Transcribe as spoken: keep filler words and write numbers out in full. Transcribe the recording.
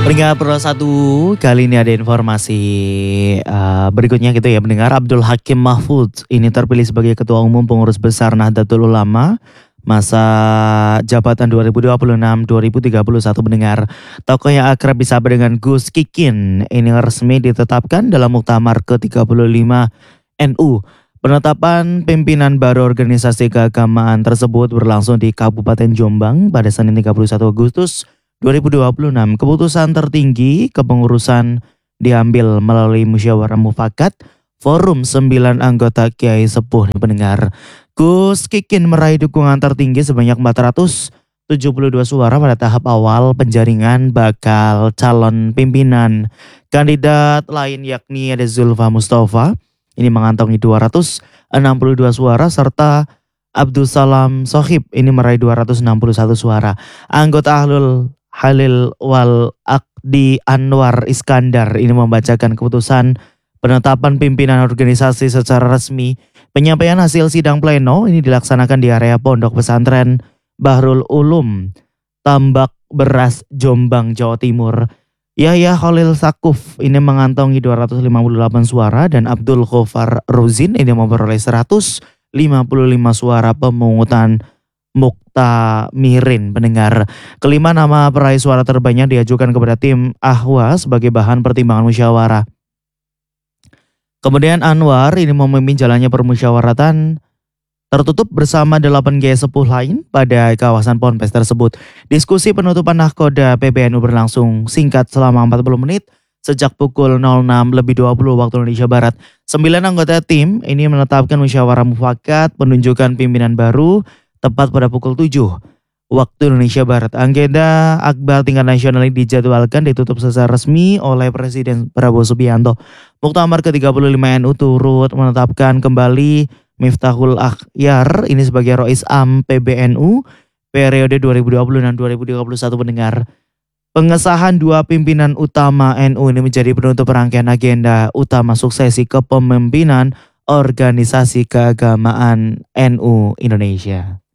Pendengar Pro satu, kali ini ada informasi uh, berikutnya gitu ya. Pendengar, Abdul Hakim Mahfudz ini terpilih sebagai Ketua Umum Pengurus Besar Nahdlatul Ulama masa jabatan dua ribu dua puluh enam sampai dua ribu tiga puluh satu. Pendengar, tokoh yang akrab disapa dengan Gus Kikin ini resmi ditetapkan dalam Muktamar ke tiga puluh lima N U. Penetapan pimpinan baru organisasi keagamaan tersebut berlangsung di Kabupaten Jombang pada Senin tiga puluh satu Agustus dua ribu dua puluh enam. Keputusan tertinggi kepengurusan diambil melalui musyawarah mufakat forum sembilan anggota Kiai Sepuh. Pendengar, Gus Kikin meraih dukungan tertinggi sebanyak empat ratus tujuh puluh dua suara pada tahap awal penjaringan bakal calon pimpinan. Kandidat lain yakni ada Zulfa Mustafa, ini mengantongi dua ratus enam puluh dua suara, serta Abdul Salam Sohib ini meraih dua ratus enam puluh satu suara. Anggota Ahlul Halil wal Akdi Anwar Iskandar ini membacakan keputusan penetapan pimpinan organisasi secara resmi. Penyampaian hasil sidang pleno ini dilaksanakan di area Pondok Pesantren Bahrul Ulum, Tambak Beras, Jombang, Jawa Timur. Yahya Khalil Sakuf ini mengantongi dua ratus lima puluh delapan suara dan Abdul Khofar Ruzin ini memperoleh seratus lima puluh lima suara pemungutan Muktamirin. Pendengar, kelima nama peraih suara terbanyak diajukan kepada tim Ahwa sebagai bahan pertimbangan musyawarah. Kemudian Anwar ini memimpin jalannya permusyawaratan tertutup bersama delapan Kiai Sepuh lain pada kawasan Ponpes tersebut. Diskusi penutupan Nahkoda P B N U berlangsung singkat selama empat puluh menit sejak pukul nol enam lebih dua puluh waktu Indonesia Barat. Sembilan anggota tim ini menetapkan musyawarah mufakat penunjukan pimpinan baru tepat pada pukul tujuh waktu Indonesia Barat. Agenda akbar tingkat nasional ini dijadwalkan ditutup secara resmi oleh Presiden Prabowo Subianto. Muktamar ke tiga puluh lima N U turut menetapkan kembali Miftahul Akhyar ini sebagai Rois Am P B N U periode dua ribu dua puluh dan dua ribu tiga puluh satu. Pendengar, pengesahan dua pimpinan utama N U ini menjadi penutup rangkaian agenda utama suksesi kepemimpinan organisasi keagamaan N U Indonesia.